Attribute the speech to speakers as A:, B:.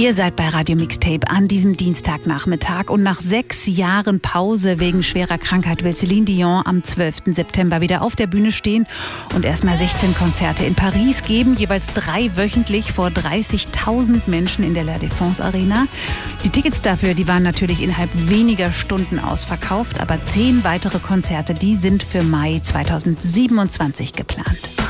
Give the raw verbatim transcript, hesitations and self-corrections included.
A: Ihr seid bei Radio Mixtape an diesem Dienstagnachmittag und nach sechs Jahren Pause wegen schwerer Krankheit will Céline Dion am zwölften September wieder auf der Bühne stehen und erstmal sechzehn Konzerte in Paris geben, jeweils drei wöchentlich vor dreißigtausend Menschen in der La Défense Arena. Die Tickets dafür, die waren natürlich innerhalb weniger Stunden ausverkauft, aber zehn weitere Konzerte, die sind für Mai zweitausendsiebenundzwanzig geplant.